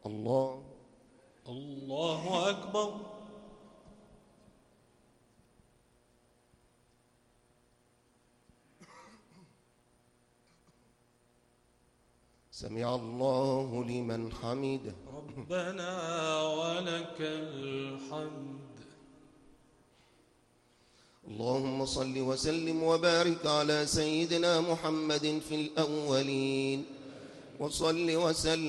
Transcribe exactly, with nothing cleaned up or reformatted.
الله الله أكبر. سمع الله لمن حمده. ربنا ولك الحمد. اللهم صل وسلم وبارك على سيدنا محمد في الأولين، وصل وسلم